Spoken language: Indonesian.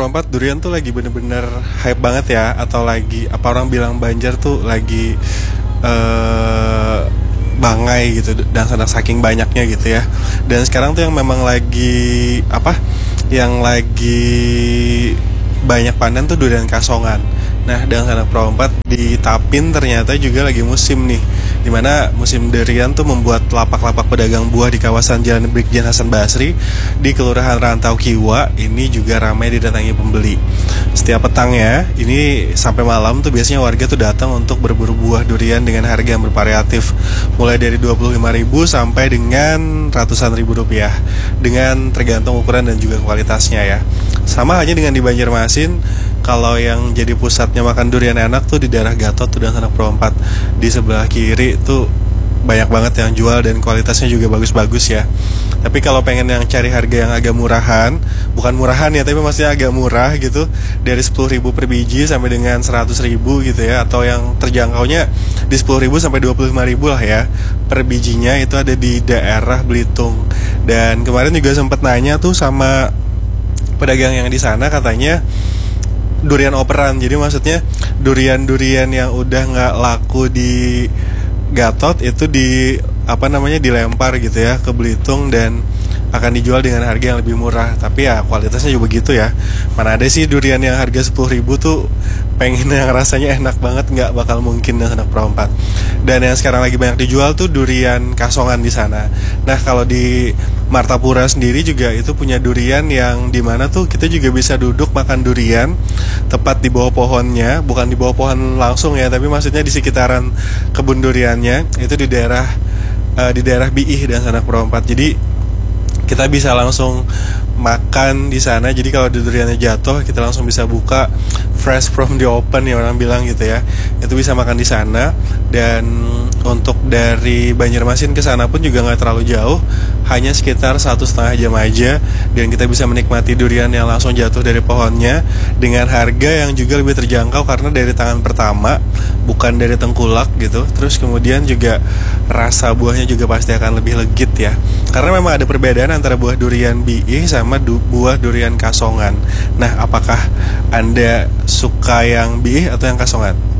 Perompat durian tuh lagi bener-bener hype banget ya. Atau lagi apa orang bilang Banjar tuh lagi bangai gitu dan sedang saking banyaknya gitu ya. Dan sekarang tuh yang memang lagi apa? Yang lagi banyak panen tuh durian kasongan. Nah, dengan Sanak Perompat di Tapin ternyata juga lagi musim nih, dimana musim durian tuh membuat lapak-lapak pedagang buah di kawasan Jalan Brigjen Hasan Basri di Kelurahan Rantau Kiwa ini juga ramai didatangi pembeli. Setiap petangnya, ini sampai malam tuh biasanya warga tuh datang untuk berburu buah durian dengan harga yang bervariatif, mulai dari 25.000 sampai dengan ratusan ribu rupiah, dengan tergantung ukuran dan juga kualitasnya ya. Sama halnya dengan di Banjarmasin, kalau yang jadi pusatnya makan durian enak tuh di daerah Gatot tuh dan Sanak Perompat. Di sebelah kiri tuh banyak banget yang jual dan kualitasnya juga bagus-bagus ya. Tapi kalau pengen yang cari harga yang agak murahan, bukan murahan ya, tapi maksudnya agak murah gitu, dari 10.000 per biji sampai dengan 100.000 gitu ya, atau yang terjangkaunya di 10.000 sampai 25.000 lah ya per bijinya, itu ada di daerah Belitung. Dan kemarin juga sempat nanya tuh sama pedagang yang di sana, katanya durian operan. Jadi maksudnya durian-durian yang udah nggak laku di Gatot itu dilempar gitu ya ke Belitung dan akan dijual dengan harga yang lebih murah. Tapi ya kualitasnya juga begitu ya. Mana ada sih durian yang harga 10.000 tuh pengen yang rasanya enak banget, nggak bakal mungkin dengan Sanak Perompat. Dan yang sekarang lagi banyak dijual tuh durian kasongan di sana. Nah, kalau di Martapura sendiri juga itu punya durian yang dimana tuh kita juga bisa duduk makan durian tepat di bawah pohonnya, bukan di bawah pohon langsung ya, tapi maksudnya di sekitaran kebun duriannya itu di daerah Biih dan Sanak Perompat. Jadi kita bisa langsung makan di sana. Jadi kalau duriannya jatuh, kita langsung bisa buka fresh from the open ya orang bilang gitu ya. Itu bisa makan di sana. Dan untuk dari Banjarmasin ke sana pun juga nggak terlalu jauh, hanya sekitar 1,5 jam aja, dan kita bisa menikmati durian yang langsung jatuh dari pohonnya dengan harga yang juga lebih terjangkau karena dari tangan pertama, bukan dari tengkulak gitu. Terus kemudian juga rasa buahnya juga pasti akan lebih legit ya, karena memang ada perbedaan antara buah durian Biih sama buah durian kasongan. Nah, apakah Anda suka yang Biih atau yang kasongan?